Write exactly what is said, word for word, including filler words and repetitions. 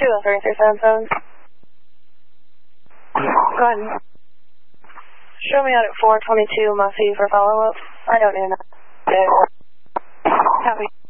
two oh three three seven seven. Go ahead. Show me out at four twenty-two, Muffy, for follow-up. I don't need that. Copy.